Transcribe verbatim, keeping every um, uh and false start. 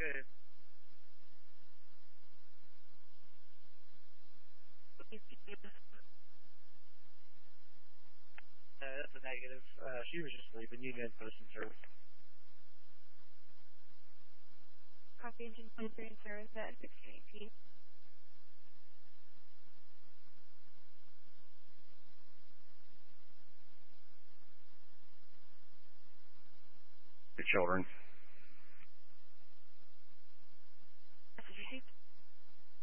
Uh, that's a negative. Uh, she was just sleeping. You didn't post in service. Copy engine twenty-three in service at sixteen eighteen. The children.